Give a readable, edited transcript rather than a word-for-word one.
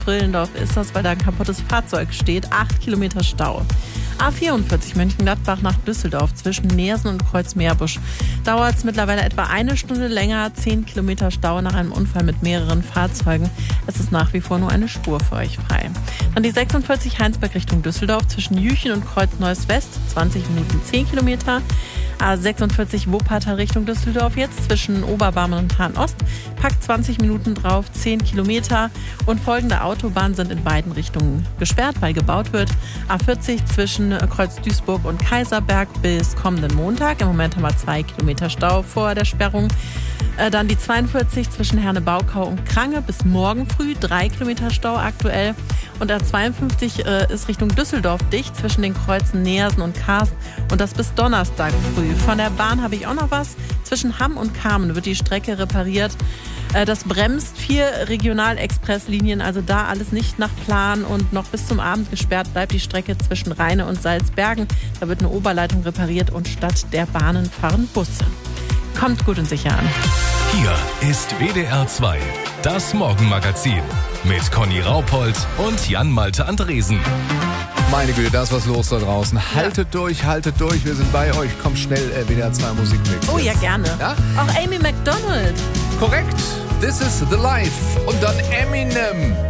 Frillendorf ist das, weil da ein kaputtes Fahrzeug steht. 8 Kilometer Stau. A44 Mönchengladbach nach Düsseldorf zwischen Neersen und Kreuzmeerbusch. Dauert es mittlerweile etwa eine Stunde länger. 10 Kilometer Stau nach einem Unfall mit mehreren Fahrzeugen. Es ist nach wie vor nur eine Spur für euch frei. Dann die 46 Heinsberg Richtung Düsseldorf zwischen Jüchen und Kreuz-Neuss West. 20 Minuten 10 Kilometer. A46 Wuppertal Richtung Düsseldorf jetzt zwischen Oberbarmen und Hahn-Ost. Packt 20 Minuten drauf, 10 Kilometer. Und folgende Autobahnen sind in beiden Richtungen gesperrt, weil gebaut wird. A40 zwischen Kreuz-Duisburg und Kaiserberg bis kommenden Montag. Im Moment haben wir 2 Kilometer Stau vor der Sperrung. Dann die 42 zwischen Herne-Baukau und Krange bis morgen früh. 3 Kilometer Stau aktuell. Und der 52 ist Richtung Düsseldorf dicht zwischen den Kreuzen Neersen und Karst. Und das bis Donnerstag früh. Von der Bahn habe ich auch noch was. Zwischen Hamm und Kamen wird die Strecke repariert. Das bremst 4 Regionalexpresslinien, also da alles nicht nach Plan und noch bis zum Abend gesperrt bleibt die Strecke zwischen Rheine und Salzbergen. Da wird eine Oberleitung repariert und statt der Bahnen fahren Busse. Kommt gut und sicher an. Hier ist WDR 2, das Morgenmagazin mit Conny Raupold und Jan-Malte Andresen. Meine Güte, da ist was los da draußen. Haltet durch, wir sind bei euch. Kommt schnell WDR 2 Musikmix. Oh ja, gerne. Ja? Auch Amy Macdonald. Korrekt. This is the Life. Und dann Eminem.